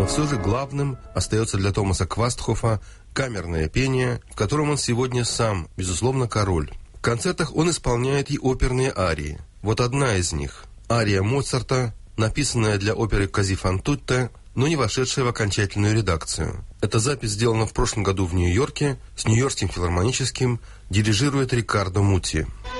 все же главным остается для Томаса Квастхофа камерное пение, в котором он сегодня сам, безусловно, король. В концертах он исполняет и оперные арии. Вот одна из них – ария Моцарта, написанная для оперы «Кози фан тутте», но не вошедшая в окончательную редакцию. Эта запись сделана в прошлом году в Нью-Йорке с Нью-Йоркским филармоническим, дирижирует Риккардо Мутти.